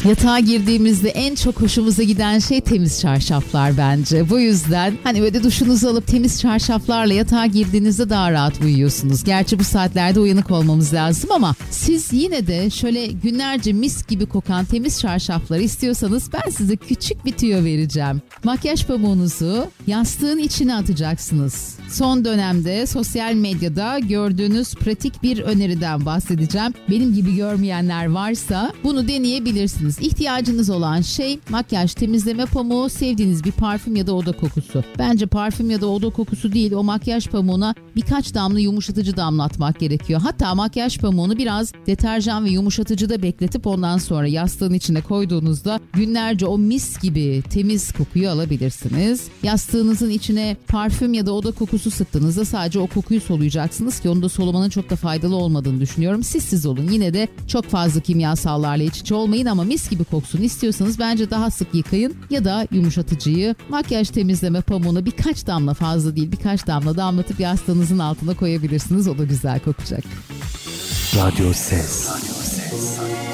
Yatağa girdiğimizde en çok hoşumuza giden şey temiz çarşaflar bence. Bu yüzden hani böyle duşunuzu alıp temiz çarşaflarla yatağa girdiğinizde daha rahat uyuyorsunuz. Gerçi bu saatlerde uyanık olmamız lazım ama siz yine de şöyle günlerce mis gibi kokan temiz çarşafları istiyorsanız ben size küçük bir tüyo vereceğim. Makyaj pamuğunuzu yastığın içine atacaksınız. Son dönemde sosyal medyada gördüğünüz pratik bir öneriden bahsedeceğim. Benim gibi görmeyenler varsa bunu deneyebilirsiniz. İhtiyacınız olan şey makyaj temizleme pamuğu, sevdiğiniz bir parfüm ya da oda kokusu. Bence parfüm ya da oda kokusu değil, o makyaj pamuğuna birkaç damla yumuşatıcı damlatmak gerekiyor. Hatta makyaj pamuğunu biraz deterjan ve yumuşatıcıda bekletip ondan sonra yastığın içine koyduğunuzda günlerce o mis gibi temiz kokuyu alabilirsiniz. Yastığınızın içine parfüm ya da oda kokusu sıktığınızda sadece o kokuyu soluyacaksınız ki onu da solumanın çok da faydalı olmadığını düşünüyorum. Siz olun. Yine de çok fazla kimyasallarla iç içe olmayın ama mis gibi koksun istiyorsanız bence daha sık yıkayın ya da yumuşatıcıyı makyaj temizleme pamuğuna birkaç damla, fazla değil birkaç damla damlatıp yastığınızın altına koyabilirsiniz. O da güzel kokacak. Radyo Ses.